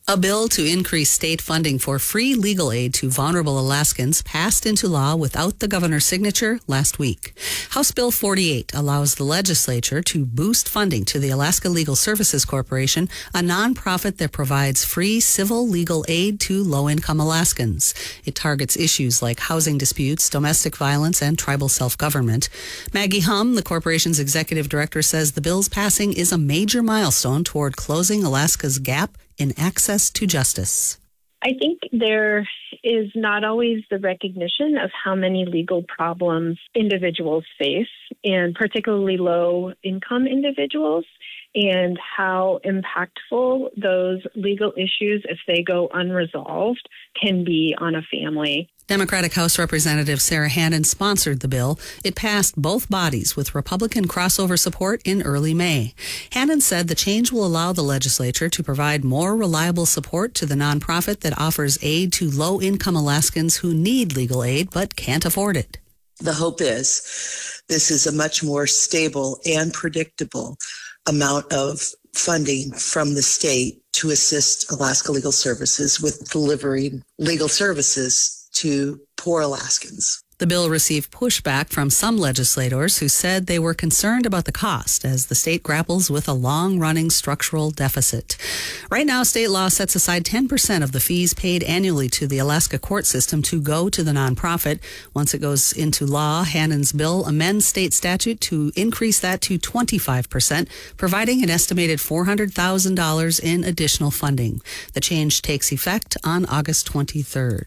A bill to increase state funding for free legal aid to vulnerable Alaskans passed into law without the governor's signature last week. House Bill 48 allows the legislature to boost funding to the Alaska Legal Services Corporation, a nonprofit that provides free civil legal aid to low-income Alaskans. It targets issues like housing disputes, domestic violence, and tribal self-government. Maggie Hum, the corporation's executive director, says the bill's passing is a major milestone toward closing Alaska's gap in access to justice. I think there is not always the recognition of how many legal problems individuals face, and particularly low-income individuals, and how impactful those legal issues, if they go unresolved, can be on a family. Democratic House Representative Sarah Hannon sponsored the bill. It passed both bodies with Republican crossover support in early May. Hannon said the change will allow the legislature to provide more reliable support to the nonprofit that offers aid to low-income Alaskans who need legal aid but can't afford it. The hope is this is a much more stable and predictable amount of funding from the state to assist Alaska Legal Services with delivering legal services to poor Alaskans. The bill received pushback from some legislators who said they were concerned about the cost as the state grapples with a long-running structural deficit. Right now, state law sets aside 10% of the fees paid annually to the Alaska court system to go to the nonprofit. Once it goes into law, Hannon's bill amends state statute to increase that to 25%, providing an estimated $400,000 in additional funding. The change takes effect on August 23rd.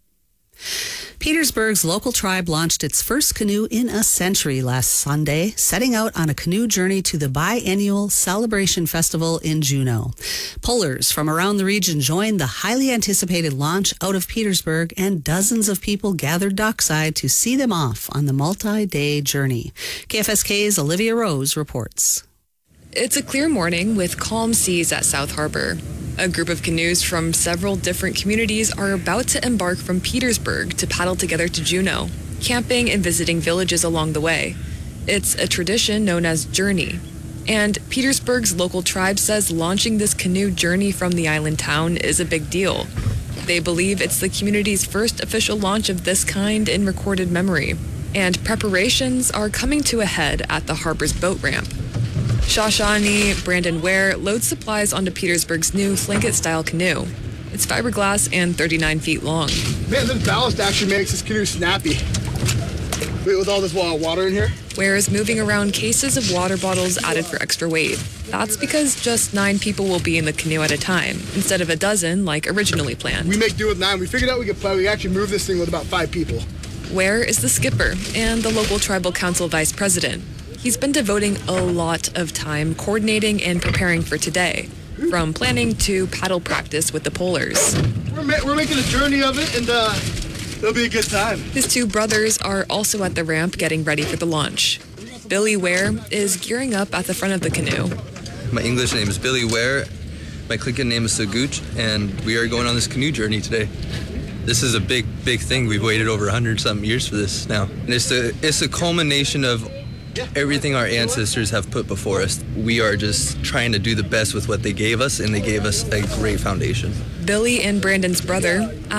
Petersburg's local tribe launched its first canoe in a century last Sunday, setting out on a canoe journey to the biennial Celebration Festival in Juneau. Pullers from around the region joined the highly anticipated launch out of Petersburg, and dozens of people gathered dockside to see them off on the multi-day journey. KFSK's Olivia Rose reports. It's a clear morning with calm seas at South Harbor. A group of canoes from several different communities are about to embark from Petersburg to paddle together to Juneau, camping and visiting villages along the way. It's a tradition known as Journey. And Petersburg's local tribe says launching this canoe journey from the island town is a big deal. They believe it's the community's first official launch of this kind in recorded memory. And preparations are coming to a head at the harbor's boat ramp. Shashani Brandon Ware loads supplies onto Petersburg's new Tlingit-style canoe. It's fiberglass and 39 feet long. Man, this ballast actually makes this canoe snappy. Wait, with all this water in here? Ware is moving around cases of water bottles added for extra weight. That's because just 9 people will be in the canoe at a time, instead of a dozen like originally planned. We make do with 9. We figured out we could actually move this thing with about 5 people. Ware is the skipper and the local tribal council vice president. He's been devoting a lot of time coordinating and preparing for today, from planning to paddle practice with the pullers. We're making a journey of it, and it'll be a good time. His 2 brothers are also at the ramp getting ready for the launch. Billy Ware is gearing up at the front of the canoe. My English name is Billy Ware. My Tlingit name is Saguch, and we are going on this canoe journey today. This is a big thing. We've waited over 100-something years for this now. And it's a culmination of everything our ancestors have put before us. We are just trying to do the best with what they gave us, and they gave us a great foundation. Billy and Brandon's brother